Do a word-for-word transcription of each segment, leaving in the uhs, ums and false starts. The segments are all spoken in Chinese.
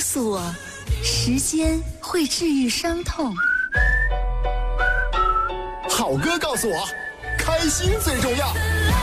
诉我，时间会治愈伤痛。 好歌告诉我，开心最重要。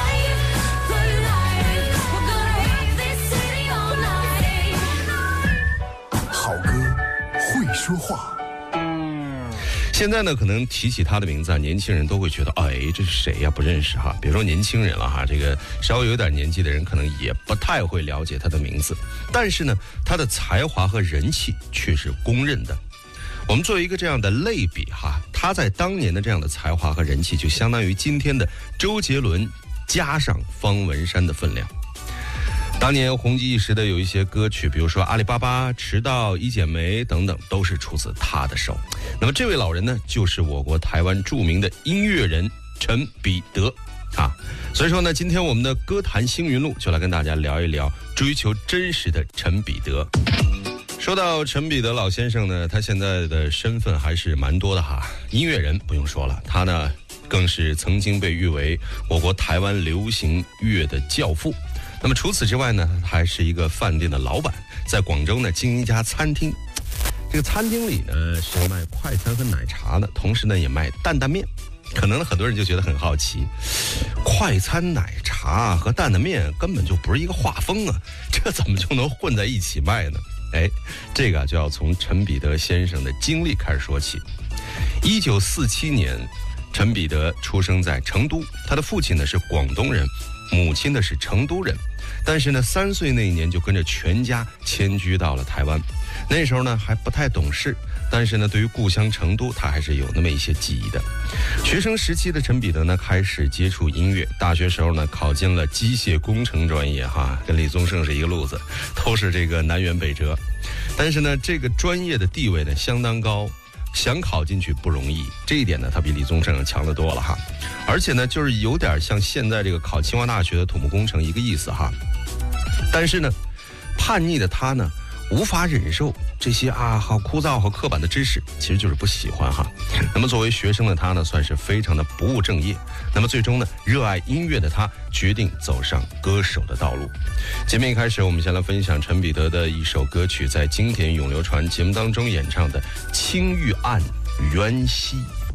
好歌会说话。 现在呢，可能提起他的名字啊，年轻人都会觉得，哎，这是谁呀？不认识哈。别说年轻人了哈，这个稍微有点年纪的人可能也不太会了解他的名字。但是呢，他的才华和人气却是公认的。我们作为一个这样的类比哈，他在当年的这样的才华和人气，就相当于今天的周杰伦加上方文山的分量。当年红极一时的有一些歌曲，比如说阿里巴巴、迟到、一剪梅等等，都是出自他的手。那么这位老人呢，就是我国台湾著名的音乐人陈彼得啊。所以说呢，今天我们的歌坛星云录就来跟大家聊一聊追求真实的陈彼得。说到陈彼得老先生呢，他现在的身份还是蛮多的哈。音乐人不用说了，他呢更是曾经被誉为我国台湾流行乐的教父。那么除此之外呢，还是一个饭店的老板，在广州呢经营一家餐厅。这个餐厅里呢是卖快餐和奶茶的，同时呢也卖担担面。可能很多人就觉得很好奇，快餐奶茶和担担面根本就不是一个画风啊，这怎么就能混在一起卖呢？哎，这个就要从陈彼得先生的经历开始说起。一九四七年，陈彼得出生在成都，他的父亲呢是广东人，母亲呢是成都人，但是呢三岁那一年就跟着全家迁居到了台湾。那时候呢还不太懂事，但是呢对于故乡成都他还是有那么一些记忆的。学生时期的陈彼得呢开始接触音乐，大学时候呢考进了机械工程专业哈，跟李宗盛是一个路子，都是这个南辕北辙。但是呢这个专业的地位呢相当高，想考进去不容易，这一点呢他比李宗盛强得多了哈。而且呢就是有点像现在这个考清华大学的土木工程一个意思哈。但是呢叛逆的他呢无法忍受这些啊好枯燥好刻板的知识，其实就是不喜欢哈。那么作为学生的他呢算是非常的不务正业。那么最终呢热爱音乐的他决定走上歌手的道路。节目一开始我们先来分享陈彼得的一首歌曲，在经典咏流传节目当中演唱的《青玉案·缘溪》。